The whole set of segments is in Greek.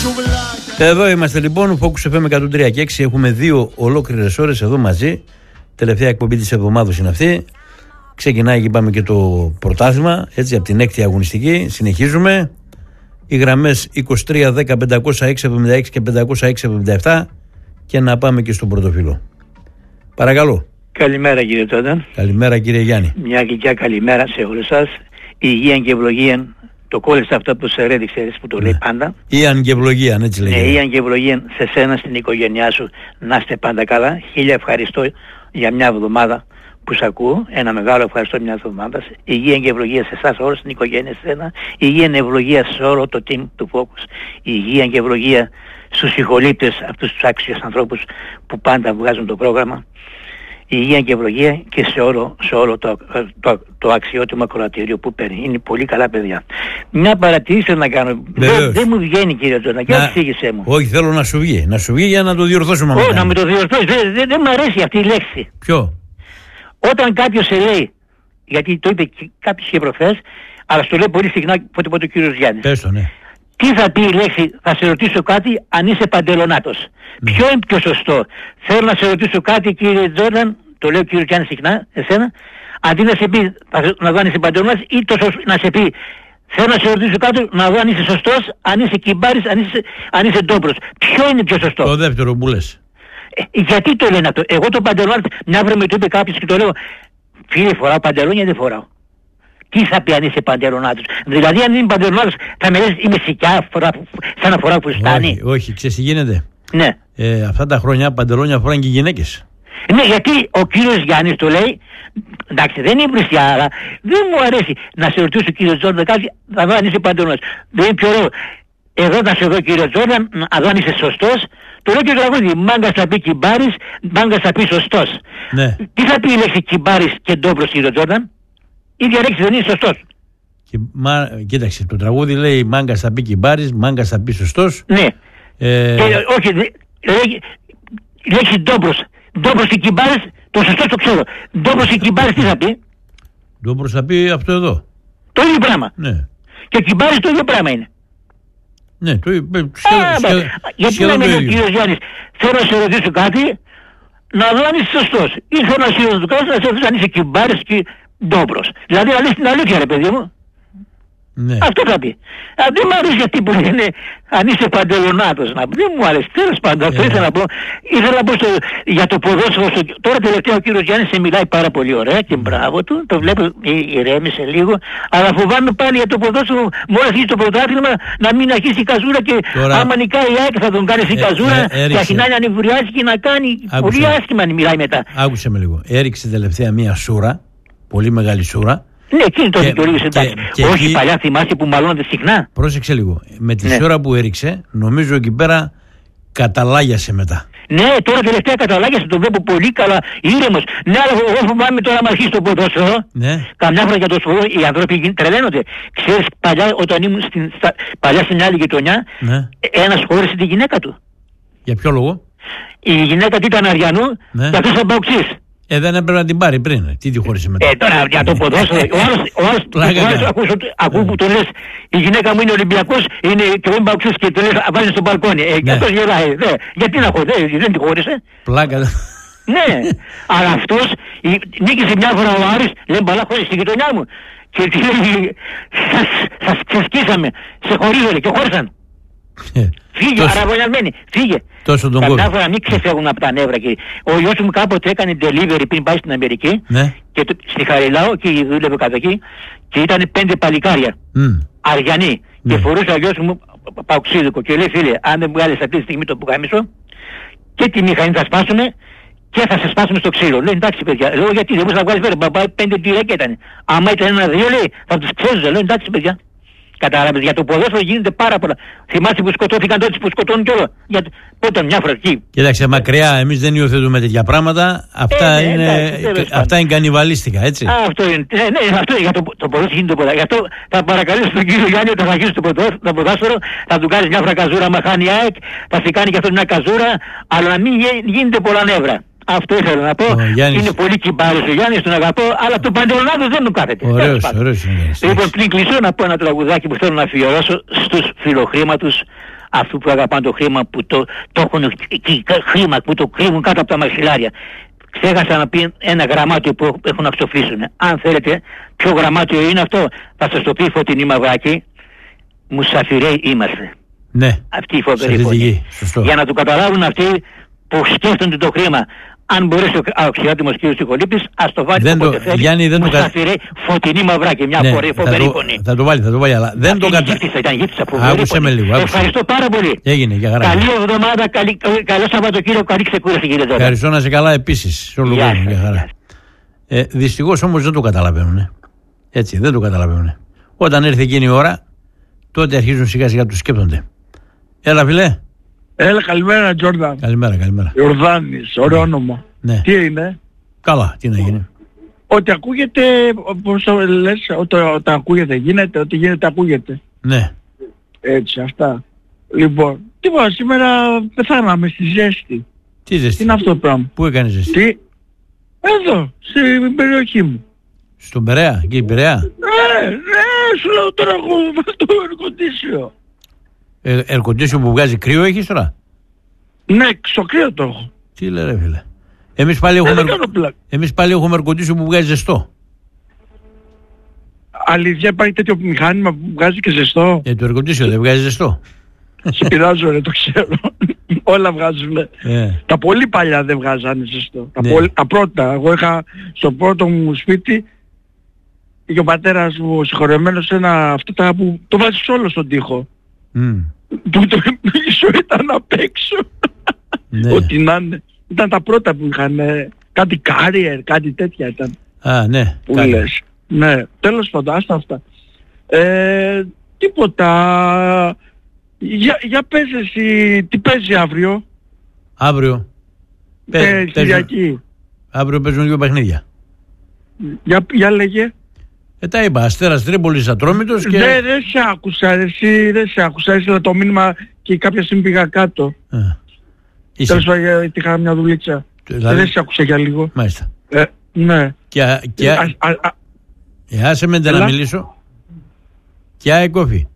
Εδώ είμαστε λοιπόν, Focus FM 103 και 6. Έχουμε 2 ολόκληρες ώρες εδώ μαζί. Τελευταία εκπομπή της εβδομάδας είναι αυτή. Ξεκινάει και πάμε και το πρωτάθλημα, έτσι, από την 6η αγωνιστική. Συνεχίζουμε. Οι γραμμές 23 10 506 76 και 506 77 και να πάμε και στον πρωτοφύλλο. Παρακαλώ. Καλημέρα κύριε Τζόνταν. Καλημέρα κύριε Γιάννη. Μια γλυκιά καλημέρα σε όλους σας. Υγεία και ευλογία. Το κόλλησα αυτό που σε έδειξε που το λέει πάντα. Ιαν και ευλογία, έτσι λέγεται. Ναι, Ιαν και ευλογία σε σένα, στην οικογένειά σου. Να είστε πάντα καλά. Χίλια ευχαριστώ για μια εβδομάδα που σ' ακούω. Ένα μεγάλο ευχαριστώ μια εβδομάδα. Υγεία και ευλογία σε εσάς, όλη την οικογένεια σε σένα. Υγεία και ευλογία σε όλο το team του Focus. Υγεία και ευλογία στους συγχωρήτες, αυτούς τους άξιους ανθρώπους που πάντα βγάζουν το πρόγραμμα. Υγεία και ευλογία και σε όλο το αξιότιμο ακροατήριο που παίρνει. Είναι πολύ καλά παιδιά. Μια παρατήρηση να κάνω. Δεν μου βγαίνει κύριε Τζόνα. Για εξήγησέ μου. Όχι, θέλω να σου βγει. Να σου βγει για να το διορθώσουμε. Όχι, να με το διορθώσει. Δεν μου αρέσει αυτή η λέξη. Ποιο? Όταν κάποιος σε λέει, γιατί το είπε κάποιος και προχθές, αλλά στο λέει πολύ συχνά πότε ο κύριος Γιάννης. Πες το, ναι. Τι θα πει η λέξη, θα σε ρωτήσω κάτι αν είσαι παντελονάτος. Ποιο είναι πιο σωστό? Θέλω να σε ρωτήσω κάτι κύριε Τζόρνταν, το λέει ο κύριος Γιάννης συχνά, εσένα, αντί να σε πει να δω αν είσαι παντελονάτος, ή να σε πει θέλω να σε ρωτήσω κάτι να δω αν είσαι σωστός, αν είσαι κυμπάρης, αν είσαι ντόπρος. Ποιο είναι πιο σωστό? Το δεύτερο που λες. Γιατί το λένε αυτό? Εγώ το παντελονάτος, μια φορά με το είπε κάποιος και το λέω, φίλε φοράω παντελόνια δεν φοράω. Τι θα πει αν είσαι παντελονάτος? Δηλαδή αν είναι παντελονάτος θα με λες είμαι σικιά, σαν να φοράω φουστάνι. Όχι, ξέρεις τι γίνεται? Ναι. Αυτά τα χρόνια παντελόνια φοράνε και οι γυναίκες. Ναι, γιατί ο κύριος Γιάννης το λέει, εντάξει δεν είναι πλησιά, αλλά δεν μου αρέσει να σε ρωτήσω κύριο Τζόρνταν κάτι, να δω αν είσαι παντελονάτος. Δεν είναι πιο ωραίο. Εδώ να σε δω κύριο Τζόρνταν, να δω αν είσαι σωστός. Το λέω και το τραγούδι, μάγκας θα πει κυμπάρης, μάγκας θα πει σωστός. Ναι. Τι θα πει η λέξη κυμπάρης και ντόπρος κύριο Τζόρνταν? Η ίδια λέξη δεν είναι σωστός? Κοίταξε, το τραγούδι λέει μάγκας θα πει κυμπάρης, μάγκας θα πει σωστός. Ναι. Όχι, η λέξη ντόπρος. Ντόπρος και κυμπάρης, το σωστό το ξέρω. Ντόπρος και κυμπάρης τι θα πει? Ντόπρος θα πει αυτό εδώ. Το ίδιο πράγμα. Ναι. Και κυμπάρης το ίδιο πράγμα είναι. Ναι, το ίδιο. Γιατί να με λέει ο κύριος Γιάννης, θέλω να σε ρωτήσω κάτι, να δω αν είσαι σωστός. Ή θέλω να σε ρωτήσω κάτι, να σε ρωτήσω αν είσαι κυμπάρης και ντόπρος. Δηλαδή να λες την αλήθεια ρε παιδί μου. Ναι. Αυτό θα πει. Δεν μου αρέσει γιατί που λένε αν είσαι παντελονάτος. Δεν μου αρέσει. Τέλος πάντων, αυτό ήθελα να πω. Ήθελα να πω για το ποδόσφαιρο. Τώρα τελευταία ο κύριος Γιάννης σε μιλάει πάρα πολύ ωραία και μπράβο του. Το βλέπω, ηρέμησε λίγο. Αλλά φοβάμαι πάλι για το ποδόσφαιρο. Μόλις αρχίσει το πρωτάθλημα να μην αρχίσει η καζούρα και τώρα, άμα νικάει η ΑΕΚ θα τον κάνει στην καζούρα. Και αρχινάει να νευριάζει και να κάνει πολύ άσχημα αν μιλάει μετά. Άκουσε με λίγο. Έριξε τελευταία μία σούρα. Πολύ μεγάλη σούρα. Ναι, εκείνη το δικαιολόγησε εντάξει. Όχι, παλιά θυμάσαι που μαλώνατε συχνά. Πρόσεξε λίγο. Με τη σούρα που έριξε, νομίζω εκεί πέρα καταλάγιασε μετά. Ναι, τώρα τελευταία καταλάγιασε, το βλέπω πολύ καλά, ήρεμος. Ναι, αλλά εγώ φοβάμαι τώρα να αρχίσει το ποδόσφαιρο. Ναι. Καμιά φορά για το σπορό οι άνθρωποι τρελαίνονται. Ξέρεις, παλιά όταν ήμουν παλιά στην άλλη γειτονιά, ναι, ένας χώρισε τη γυναίκα του. Για ποιο λόγο? Η γυναίκα του ήταν Αριανού, ναι, και αυτός ήταν Παοξής. Δεν έπρεπε να την πάρει πριν. Τι τη χώρισε μετά? Τώρα για το ποδόσφαιρο. Ο άλλος ακούω που τον λες η γυναίκα μου είναι Ολυμπιακός, είναι και ο Παοξής και τον λες βάζει στο μπαλκόνι. Και αυτός γελάει. Γιατί να χωρίσει, δεν τη χώρισε. Πλάκα. Ναι, αλλά αυτός νίκησε μια φορά ο Άρης, λέει μπαλά χωρίς στη γειτονιά μου. Και τι λέει, σας σκίσαμε, σε χωρίζονται και χώρισαν. Φύγε, αραβωνιασμένοι, φύγε. Καμιά φορά μην ξεφεύγουν από τα νεύρα. Και ο γιος μου κάποτε έκανε delivery πριν πάει στην Αμερική, ναι, και στη Χαριλάου και δούλευε κάτω εκεί και ήταν 5 παλικάρια, Αριανοί, ναι, και φορούσε ο γιος μου παοξίδικο και λέει φίλε, αν δεν βγάλεις αυτή τη στιγμή το πουκάμισο και τη μηχανή θα σπάσουμε και θα σε σπάσουμε στο ξύλο. Λέει εντάξει παιδιά, λέω γιατί δεν μπορείς να βγάλεις πέρα, μπαμπά 5 τυρέκια ήταν. Άμα ήταν 1-2 λέει θα τους ξέζουζε, λέω εντάξει παιδιά. Κατάλαβες, για το ποδόσφαιρο γίνεται πάρα πολλά. Θυμάσαι που σκοτώθηκαν τότε που σκοτώνουν και όλα. Πότε μια φορά εκεί. Κοίταξε, μακριά, εμείς δεν υιοθετούμε τέτοια πράγματα. Αυτά είναι κανιβαλίστικα, έτσι. Αυτό είναι. Ναι, αυτό για το ποδόσφαιρο γίνεται πολλά. Γι' αυτό θα παρακαλέσω τον κύριο Γιάννη όταν θα αρχίσει το ποδόσφαιρο, θα του κάνει μια φορά καζούρα, μα χάνει ΑΕΚ, θα σε κάνει και αυτό μια καζούρα, αλλά να μην γίνεται πολλά νεύρα. Αυτό ήθελα να πω. Είναι πολύ κυμπάρος ο Γιάννης, τον αγαπώ, αλλά το Παντελονάδο δεν μου κάθεται. Ωραίος. Λοιπόν, πριν κλείσω να πω ένα τραγουδάκι που θέλω να αφιερώσω στους φιλοχρήματους, αυτού που αγαπάνε το χρήμα, που το έχουν χρήμα, που το κρύβουν κάτω από τα μαξιλάρια. Ξέχασα να πει ένα γραμμάτιο που έχουν να ψοφλήσουν. Αν θέλετε, ποιο γραμμάτιο είναι αυτό, θα σας το πει η Φωτεινή Μαυράκη. Μουσαφιρέοι είμαστε. Ναι. Αυτή η φοβερή φωνή. Για να το καταλάβουν αυτοί που σκέφτονται το χρήμα. Αν μπορέσει ο αξιότιμος κύριος Τυχολίπης, ας το βάλει όποτε θέλει. Γιάννη, δεν Μουσαφιρέοι, Φωτεινή Μαυράκη, μια φοβερή φωνή. Θα το βάλει, αλλά δεν το καταλαβαίνει. Άκουσε με λίγο. Ευχαριστώ πάρα πολύ. Έγινε, για χαρά. Καλή εβδομάδα, καλό Σαββατοκύριακο, καλή ξεκούραση κύριε Δώρα. Ευχαριστώ, να σε καλά επίσης. Σε όλο τον κόσμο, για χαρά. Δυστυχώς όμως δεν το καταλαβαίνουν. Έτσι, δεν το καταλαβαίνουν. Όταν έρθει εκείνη η ώρα, τότε αρχίζουν σιγά σιγά τους σκέπτονται. Έλα, φιλέ. Έλα, καλημέρα, Τζόρνταν. Καλημέρα. Ιορδάνης, ωραίο όνομα. Ναι. Τι είναι? Καλά, τι να γίνει. Ότι ακούγεται, όπως το λες, όταν ακούγεται γίνεται, ότι γίνεται ακούγεται. Ναι. Έτσι, αυτά. Λοιπόν, τίποτα, σήμερα πεθάναμε στη ζέστη. Τι ζέστη? Τι είναι αυτό το πράγμα? Πού έκανε ζέστη? Τι? Εδώ, στην περιοχή μου. Στον Περαία, εκεί η Περαία. Ναι, σου λέω τώρα έχω το ερκοντήσιο. Ερκοντήσιο που βγάζει κρύο έχεις τώρα? Ναι, στο κρύο το έχω. Τι λέει ρε φίλε. Εμείς πάλι έχουμε ερκοντήσιο που βγάζει ζεστό. Αλήθεια, υπάρχει τέτοιο μηχάνημα που βγάζει και ζεστό? Το ερκοντήσιο δεν βγάζει ζεστό? Σε πειράζω ρε, το ξέρω. Όλα βγάζουν. Τα πολύ παλιά δεν βγάζανε ζεστό. Τα πρώτα. Εγώ είχα στο πρώτο μου σπίτι, και ο πατέρας μου συγχωρεμένος αυτό που το βάζεις όλο στον τοίχο. Που το πίσω ήταν απ' έξω. Ό,τι να είναι. Ήταν τα πρώτα που είχαν κάτι κάριερ, κάτι τέτοια ήταν. Ναι. Που λες. Ναι, τέλος πάντων, άστα αυτά. Τίποτα. Για πες εσύ, τι παίζει αύριο? Αύριο. Κυριακή. Αύριο παίζουν 2 παιχνίδια. Για λέγε. Τα είπα, Αστέρας Τρίπολης, Ατρόμητος και... Δεν σε άκουσα, εσύ δεν σε άκουσα, έστειλα το μήνυμα και κάποια στιγμή πήγα κάτω. Τέλος πάντων, γιατί είχα μια δουλίτσα. Δηλαδή... Δεν σε άκουσα για λίγο. Μάλιστα. Ναι. Άσε με να μιλήσω. Και Αεκόφη.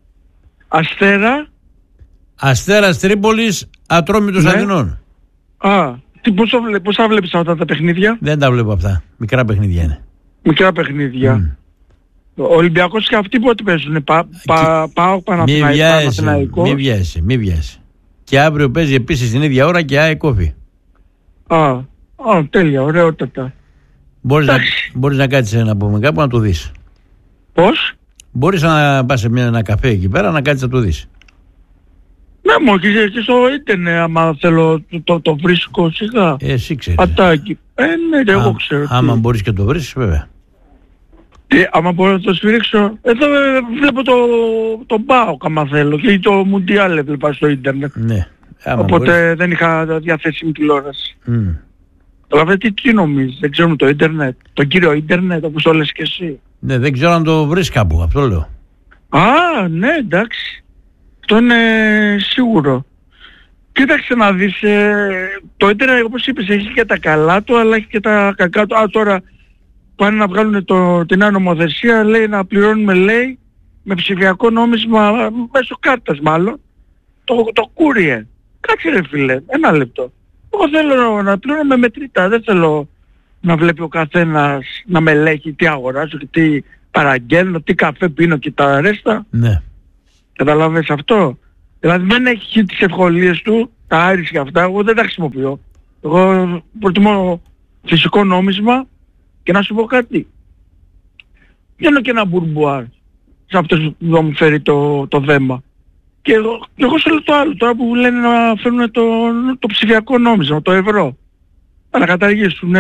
Αστέρας Τρίπολης, Ατρόμητος Αθηνών. Πώς θα βλέπεις αυτά τα παιχνίδια? Δεν τα βλέπω αυτά, μικρά παιχνίδια είναι. Μικρά παιχνίδια. Ο Ολυμπιακός και αυτοί πότε παίζουν? Πάω Παναθηναϊκό. Μη βιάσει. Και αύριο παίζει επίσης την ίδια ώρα και Αεκόφη. Τέλεια, ωραιότατα. Μπορείς να κάτσεις να πούμε κάπου να το δεις. Πώς? Μπορείς να πας σε ένα καφέ εκεί πέρα να κάτσεις να το δεις. Ναι, μόνο και στο ίντερνετ άμα θέλω το βρίσκω σιγά. Εσύ ξέρεις. Πατάκι. Ναι, εγώ ξέρω. Άμα μπορείς και το βρίσκεις βέβαια. Άμα μπορώ να το σφυρίξω. Εδώ βλέπω το ΠΑΟΚ άμα θέλω. Και το Μουντιάλ έβλεπα στο ίντερνετ. Ναι. Οπότε δεν είχα διαθέσιμη τηλεόραση. Αλλά τι νομίζεις? Δεν ξέρουμε το ίντερνετ? Το κύριο ίντερνετ όπως το λες και εσύ? Ναι, δεν ξέρω αν το βρεις κάπου. Αυτό λέω. Ναι, εντάξει. Αυτό είναι σίγουρο. Κοίταξε να δεις, το ίντερνετ όπως είπες έχει και τα καλά του αλλά έχει και τα κακά του. Τώρα πάνε να βγάλουν την νέα νομοθεσία, λέει να πληρώνουμε, λέει, με ψηφιακό νόμισμα, μέσω κάρτας μάλλον, το courier. Κάτσε ρε φίλε, ένα λεπτό. Εγώ θέλω να πληρώνω με μετρητά, δεν θέλω να βλέπει ο καθένας να με ελέγχει τι αγοράζω και τι παραγγέλνω, τι καφέ πίνω και τα ρέστα. Ναι. Καταλαβαίνεις αυτό? Δηλαδή δεν έχει τις ευκολίες του, τα άρις και αυτά, εγώ δεν τα χρησιμοποιώ. Εγώ προτιμώ φυσικό νόμισμα και να σου πω κάτι. Πιάνω και ένα μπουρμπουάρ σε αυτός που μου φέρει το δέμα. Και εγώ σε λέω το άλλο, τώρα που λένε να φέρουν το ψηφιακό νόμισμα, το ευρώ. Να καταργήσουν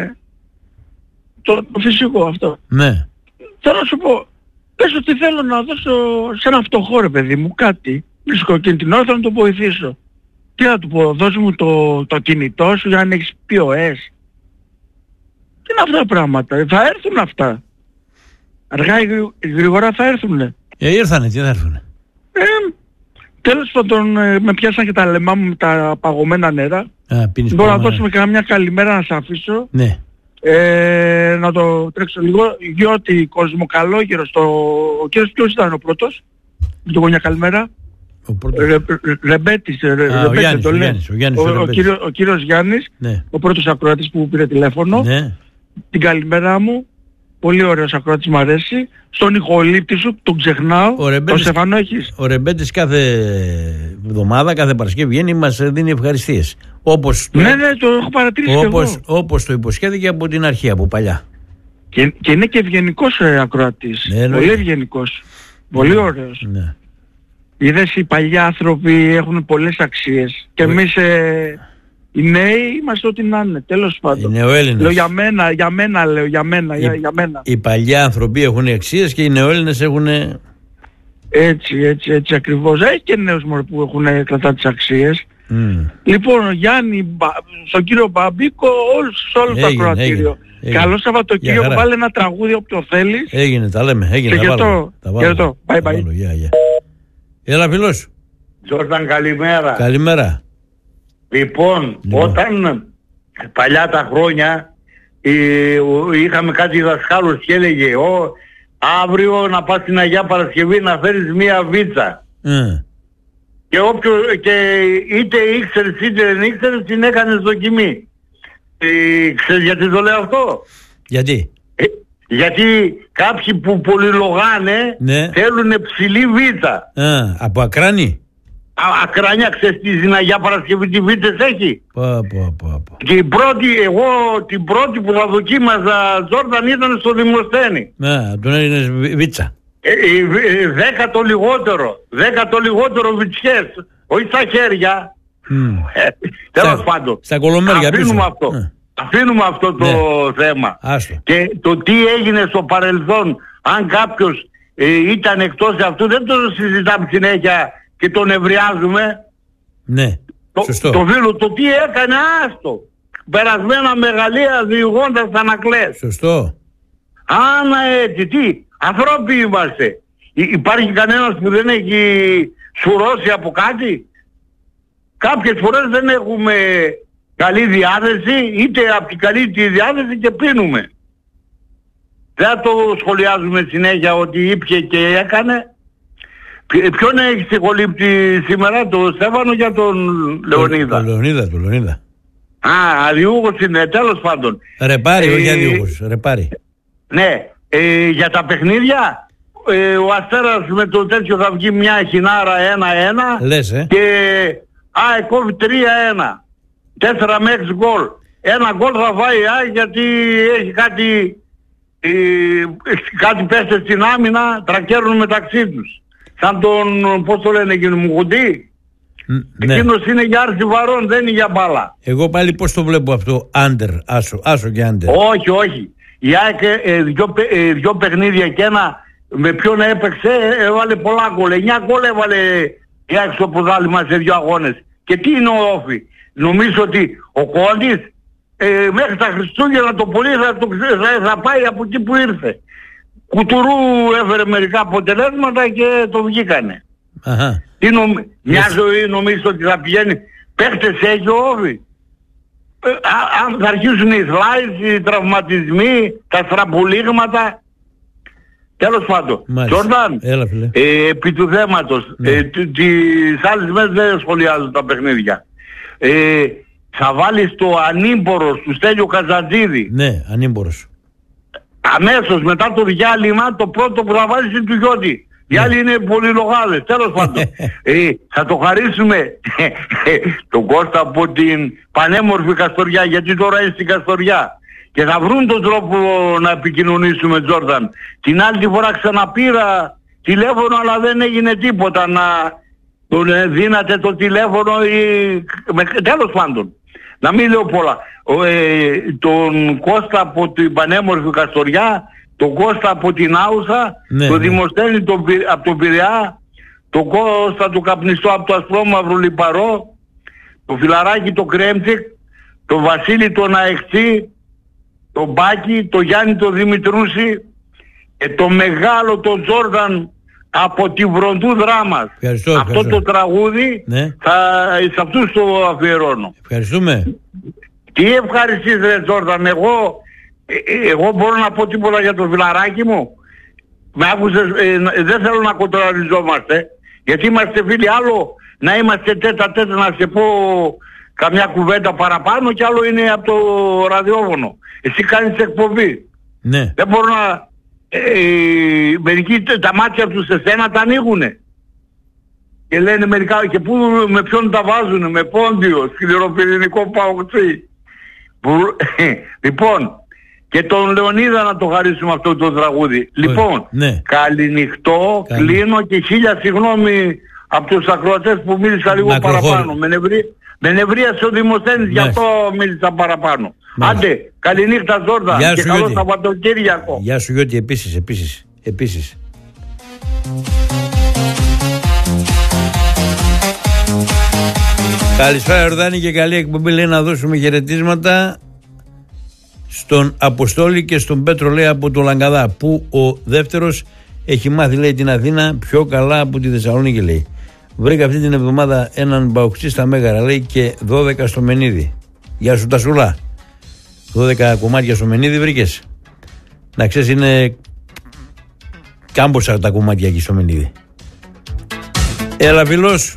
το φυσικό αυτό. Ναι. Θέλω να σου πω, πες ότι θέλω να δώσω σε ένα φτωχό ρε παιδί μου κάτι, βρίσκω εκείνη την ώρα, θέλω να το βοηθήσω. Τι να του πω, δώσ' μου το κινητό σου για να έχεις POS. Τι είναι αυτά τα πράγματα, θα έρθουν αυτά. Αργά ή γρήγορα θα έρθουνε. Ήρθανε, τι θα έρθουνε. Τέλος πάντων, με πιάσαν και τα λαιμά μου με τα παγωμένα νερά. Μπορώ να δώσουμε καμιά καλημέρα να σε αφήσω. Ναι. Να το τρέξω λίγο. Γιώτη Κοσμοκαλόγερος, ο κύριος ποιος ήταν ο πρώτος? Με το γονιά καλημέρα. Ρεμπέτης, ο κύριος Γιάννης, ναι. Ο πρώτος ακροατής που πήρε τηλέφωνο. Ναι. Την καλημέρα μου. Πολύ ωραίος ακροατής, μου αρέσει. Στον ηχολήπτη σου, τον ξεχνάω. Ο Στεφανό έχεις. Ο Ρεμπέτης κάθε εβδομάδα, κάθε Παρασκευή βγαίνει, μας δίνει ευχαριστίες. Όπως ναι, το έχω παρατηρήσει εγώ. Όπως το υποσχέθηκε από την αρχή, από παλιά. Και είναι και ευγενικός ακροατής. Ναι, πολύ ευγενικός. Πολύ ωραίος. Ναι. Είδες, οι παλιοί άνθρωποι έχουν πολλές αξίες. Και εμείς οι νέοι είμαστε ό,τι να είναι, τέλος πάντων. Οι νεοέλληνες. Λέω για μένα. Οι παλιοί άνθρωποι έχουν αξίες και οι νεοέλληνες έχουν... Έτσι ακριβώς. Έχει και νέους που έχουν κρατά τις αξίες. Λοιπόν, Γιάννη, στον κύριο Μπαμπίκο, σε όλο το ακροατήριο. Καλό Σαββατοκύριακο, βάλε ένα τραγούδι όποιο θέλεις. Έγινε, τα λέμε. Χαιρετώ. Bye. Έλα, φίλος. Τζόρταν, καλημέρα. Καλημέρα. Λοιπόν, όταν παλιά τα χρόνια είχαμε κάτι δασκάλους και έλεγε αύριο να πας στην Αγία Παρασκευή να φέρεις μία βίτσα. Και είτε ήξερες είτε δεν ήξερες, την έκανες δοκιμή. Ξέρεις γιατί το λέω αυτό? Γιατί? Γιατί κάποιοι που πολυλογάνε θέλουν ψηλή βίτσα. Από Ακράνη? Ακράνια, ξέρεις στην Αγία Παρασκευή τι βίτσες έχει? Την πρώτη που θα δοκίμαζα, Τζόρταν, ήταν στο Δημοσθένη. Τον έγινες βίτσα. 10 το λιγότερο βιτσιές, όχι στα χέρια. Τέλος πάντων, στα κολομέρια αφήνουμε αυτό το θέμα. Και το τι έγινε στο παρελθόν, αν κάποιος ήταν εκτός αυτού, δεν το συζητάμε συνέχεια και τον ευριάζουμε. Ναι, σωστό. Το φίλο, το τι έκανε, άστο. Περασμένα μεγαλεία διηγώντας ανακλές. Σωστό. Άνα έτσι, τι, ανθρώποι είμαστε. Υπάρχει κανένας που δεν έχει σουρώσει από κάτι? Κάποιες φορές δεν έχουμε καλή διάθεση, είτε από την καλή τη διάθεση και πίνουμε. Δεν το σχολιάζουμε συνέχεια ότι ήπιε και έκανε. Ποιον έχει συγχολήπτη σήμερα, τον Στέφανο για τον Λεωνίδα? Τον Λεωνίδα. Αδιούγος είναι, τέλος πάντων. Ρεπάρι, όχι αδιούγος, ρεπάρι. Ναι, για τα παιχνίδια, ο Αστέρας με το τέτοιο θα βγει μια χινάρα 1-1. Λες, και κόβει 3-1. 4 με 6 γκολ. Ένα γκολ θα φάει γιατί έχει κάτι πέστε στην άμυνα, τρακέρουν μεταξύ τους. Σαν τον, πώς το λένε εκείνο, Μουχουντή. Εκείνος είναι για άρση βαρών, δεν είναι για μπάλα. Εγώ πάλι πώς το βλέπω αυτό, άντερ, άσο και άντερ. Όχι. Η ΑΕΚ δυο παιχνίδια και ένα με ποιον έπαιξε, έβαλε πολλά γκολ. 9 γκολ έβαλε η ΑΕΚ στο πρωτάθλημα σε 2 αγώνες. Και τι είναι ο Όφη? Νομίζω ότι ο Κόντης μέχρι τα Χριστούγεννα το πολύ θα πάει από εκεί που ήρθε. Κουτουρού έφερε μερικά αποτελέσματα και το βγήκανε. Μια ζωή νομίζω ότι θα πηγαίνει. Παίχτες έχει ο Όφη. Αν θα αρχίσουν οι σλάις, οι τραυματισμοί, τα στραμπουλίγματα. Τέλος πάντων, Τζόρνταν, επί του θέματος, τις άλλες μέρες δεν σχολιάζουν τα παιχνίδια. Θα βάλεις το ανήμπορος του Στέλιου Καζαντζίδη. Ναι, ανήμπορος. Αμέσως μετά το διάλειμμα, το πρώτο που θα βάλεις είναι του Γιώτη. Οι άλλοι είναι πολυλογάδες, τέλος πάντων. Θα το χαρίσουμε τον Κώστα από την πανέμορφη Καστοριά, γιατί τώρα είναι στην Καστοριά. Και θα βρουν τον τρόπο να επικοινωνήσουμε, Τζόρνταν. Την άλλη τη φορά ξαναπήρα τηλέφωνο, αλλά δεν έγινε τίποτα. Να τον δίνατε το τηλέφωνο ή... Τέλος πάντων. Να μην λέω πολλά. Τον Κώστα από την πανέμορφη Καστοριά, τον Κώστα από την Άουσα, τον Δημοσθένη από τον Πειραιά, τον Κώστα του Καπνιστό από το Ασπρόμαυρο Λιπαρό, το Φιλαράκι το Κρέμτσικ, τον Βασίλη τον Αεχτή, τον Μπάκη, τον Γιάννη τον Δημητρούση, το μεγάλο τον Τζόρνταν, από τη Βροντού Δράμας. Αυτό το τραγούδι σε αυτούς το αφιερώνω. Ευχαριστούμε. Τι ευχαριστείς ρε Τζόρνταν, εγώ μπορώ να πω τίποτα για το φιλαράκι μου. Με άκουσες, δεν θέλω να κοντραριζόμαστε, γιατί είμαστε φίλοι. Άλλο να είμαστε τέτα να σε πω καμιά κουβέντα παραπάνω, και άλλο είναι από το ραδιόφωνο. Εσύ κάνεις εκπομπή. Ναι. Δεν μπορώ να... μερικοί τα μάτια τους σε σένα τα ανοίγουνε. Και λένε μερικά, και πού, με ποιον τα βάζουνε, με Πόντιο, σκληροπυρηνικό παοξί. Λοιπόν, και τον Λεωνίδα να το χαρίσουμε αυτό το τραγούδι. Λοιπόν, καληνυχτώ, κλείνω και 1000 συγγνώμη από τους ακροατές που μίλησα λίγο παραπάνω. Με νευρίασε ο Δημοσθένης, γι' αυτό μίλησα παραπάνω. Άντε, καληνύχτα Τζόρνταν και καλό Σαββατοκύριακο. Γεια σου Γιώτη, επίσης. Καλησπέρα Ιορδάνη και καλή εκπομπή. Λέει να δώσουμε χαιρετίσματα στον Αποστόλη και στον Πέτρο, λέει, από το Λαγκαδά, που ο δεύτερος έχει μάθει, λέει, την Αθήνα πιο καλά από τη Θεσσαλονίκη, λέει. Βρήκα αυτή την εβδομάδα έναν μπαουξί στα Μέγαρα, λέει, και 12 στο Μενίδη. Γεια σου Τασούλα. 12 κομμάτια στο Μενίδη βρήκες. Να ξέρεις, είναι κάμποσα τα κομμάτια εκεί στο Μενίδη. Έλα φίλος.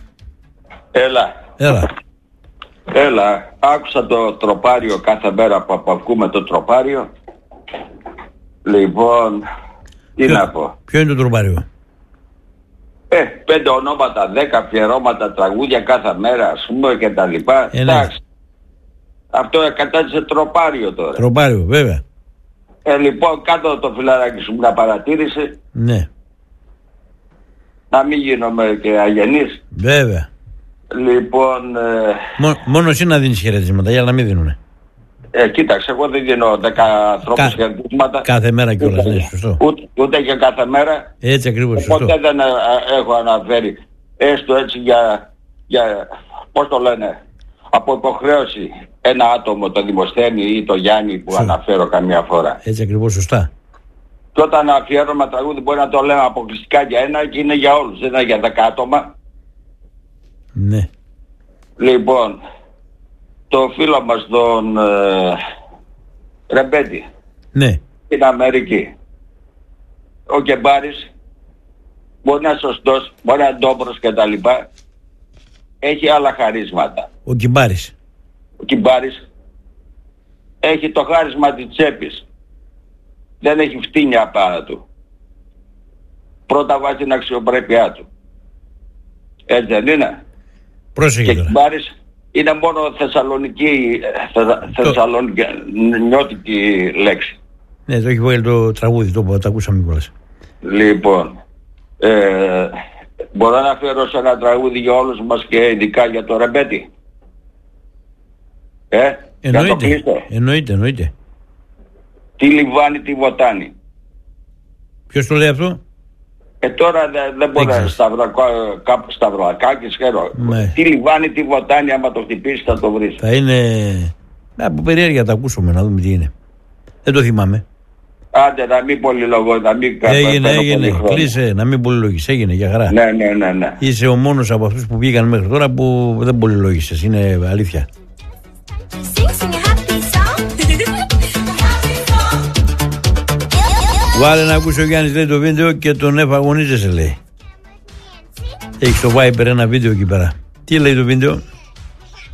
Έλα, άκουσα το τροπάριο κάθε μέρα που ακούμε το τροπάριο. Λοιπόν, τι να πω. Ποιο είναι το τροπάριο? 5 ονόματα, 10 αφιερώματα, τραγούδια κάθε μέρα, ας πούμε, και τα λοιπά. Εντάξει. Αυτό κατάστησε τροπάριο τώρα. Τροπάριο, βέβαια. Λοιπόν, κάτω το φιλαράκι σου μια παρατήρηση. Ναι. Να μην γίνομαι και αγενής. Βέβαια. Λοιπόν... μόνο εσύ να δίνεις χαιρετίσματα, για να μην δίνουνε. Κοίταξε, εγώ δεν δίνω 10 ανθρώπους χαιρετίσματα. Κάθε μέρα κιόλας, ναι, σωστό. Ούτε και κάθε μέρα. Έτσι ακριβώς, σωστό. Ποτέ δεν έχω αναφέρει, έστω έτσι για πώς το λένε, από υποχρέωση, ένα άτομο, το Δημοσθένη ή το Γιάννη που αναφέρω καμιά φορά. Έτσι ακριβώς, σωστά. Και όταν αφιέρωμα τραγούδι μπορεί να το λέμε αποκλειστικά για ένα και είναι για όλους, δεν είναι για 10 άτομα. Ναι. Λοιπόν, το φίλο μας τον Ρεμπέτη. Ναι. Στην Αμερική. Ο Κεμπάρης μπορεί να είναι σωστός, μπορεί να είναι ντόμπρος και τα λοιπά. Έχει άλλα χαρίσματα. Ο Κεμπάρης έχει το χάρισμα της τσέπης. Δεν έχει φτύνια πάνω του. Πρώτα βάζει την αξιοπρέπειά του. Έτσι δεν είναι? Πρόσεχε και Κεμπάρης είναι μόνο θεσσαλονικιώτικη λέξη. Ναι, το έχει βγάλει το τραγούδι, το ακούσαμε κιόλας. Λοιπόν, μπορώ να αφιερώσω ένα τραγούδι για όλους μας και ειδικά για το Ρεμπέτη? Εννοείται. Τι λιβάνι, τι βοτάνι. Ποιος το λέει αυτό? Τώρα δεν μπορεί να σταυρακάκι σχέδιο. Τι λιβάνι, τι βοτάνι, άμα το χτυπήσει θα το βρεις. Θα είναι... από περιέργεια τα ακούσουμε, να δούμε τι είναι. Δεν το θυμάμαι. Άντε, να μην πολυλογώ, να μην Έγινε, κλείσε, να μην πολυλογείς, έγινε για χαρά. Ναι. Είσαι ο μόνος από αυτούς που πήγαν μέχρι τώρα που δεν πολυλογήσεις, είναι αλήθεια. Βάλε να ακούσει ο Γιάννης, λέει, το βίντεο και τον εφαγωνίζεσαι, λέει. Έχει στο Viber ένα βίντεο εκεί πέρα. Τι λέει το βίντεο?